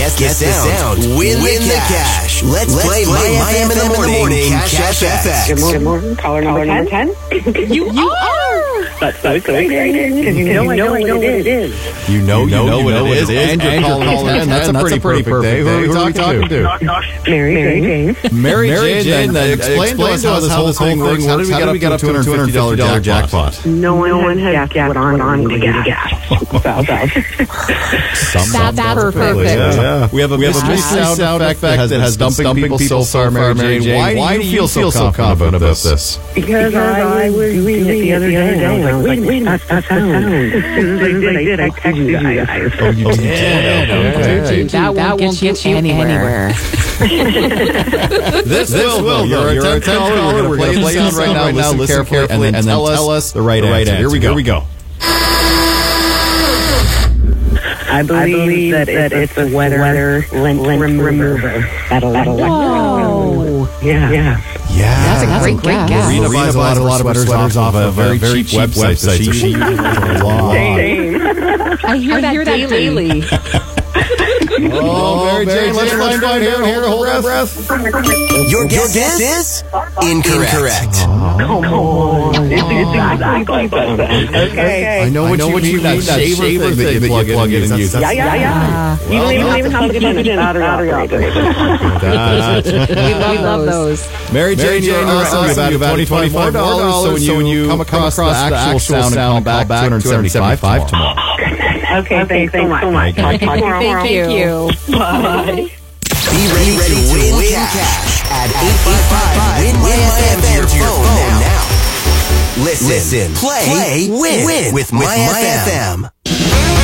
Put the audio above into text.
Guess the sound. Win the cash. Let's play My FM in the morning. Cash FX. Good morning. Caller number 10. You are! That's so exciting. Because you know I know what it is. You know what it is. And you're calling 10. That's a pretty perfect day. Who are we talking to? Mary Jane. Mary Jane, explain to us how this whole thing works. How did we get up to a $250 jackpot? No one has guessed what I'm going to guess. That's perfect. Yeah. We have a mystery sound effect that has dumping people so far, Mary Jane. Why do you feel so confident about this? Because I was doing it the other day. I was like, wait, that's the sound. As soon as I did, I texted you guys. Oh, you did? Okay. That won't get you anywhere. This will. You're a 10th caller. We're going to play this sound right now. Listen carefully and then tell us the right answer. Here we go. I believe that it's a weather lint remover. That'll Whoa. Yeah. Yeah. That's a great guess. Marina buys a lot of sweaters off of a very cheap website. So she uses a lot. I hear that daily. Oh, Mary Jane, let's find out here. Hold our breath. Your guess is incorrect. Come on. Okay. I know what you mean. That shaver thing that you plug in and use. Yeah. You don't even have to get in battery operated. We love those. Mary Jane, you're awesome. You've added $25. So when you come across the actual sound and call back $275 tomorrow. Okay, thanks so much. Thank you. Bye. Be ready to win cash at 855-WIN-MyFM to your phone now. Listen, play, win with My FM.